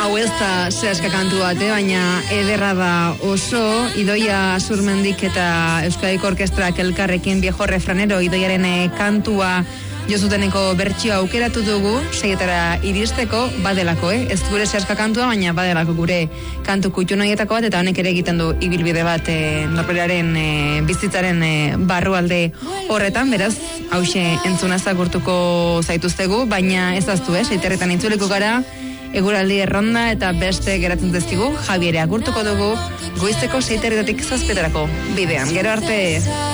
Hau ez da zehaska kantu bate, baina ederra da oso. Idoia Zurmendik eta Euskadiko Orkestrak elkarrekin Viejo Refranero Idoiaren kantua jozuteneko bertsioa aukeratu dugu, seietara iristeko, badelako, ez gure zehaska kantua, baina badelako gure kantu kutxun horietako bat, eta honek ere egiten du ibilbide bat norberaren bizitzaren barrualde horretan, beraz, hause entzunazak urtuko zaituztegu, baina ez aztu, seiterretan intzuliko gara, eguraldi erronda eta beste geratzen dezkigu, Javiere agurtuko dugu, goizteko 7:00 zazpetarako bidean. Gero arte!